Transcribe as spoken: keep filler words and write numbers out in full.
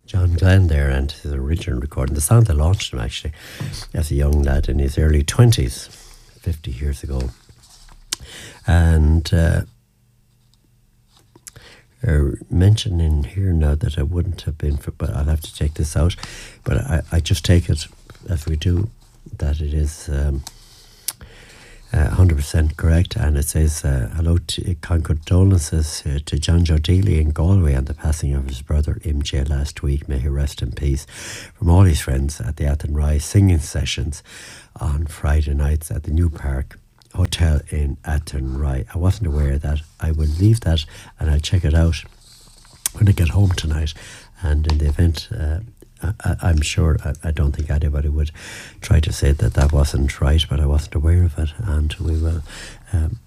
John Glenn there, and his original recording. The sound that launched him actually as a young lad in his early twenties, fifty years ago. And uh, uh, mention in here now that I wouldn't have been, for, but I'll have to take this out. But I, I just take it, as we do, that it is um, uh, one hundred percent correct. And it says, uh, hello to condolences uh, to John Joe Dealey in Galway on the passing of his brother M J last week. May he rest in peace. From all his friends at the Athenry singing sessions on Friday nights at the New Park Hotel in Athenry. I wasn't aware of that. I will leave that and I'll check it out when I get home tonight. And in the event, uh, I, I'm sure, I, I don't think anybody would try to say that that wasn't right, but I wasn't aware of it. And we will um,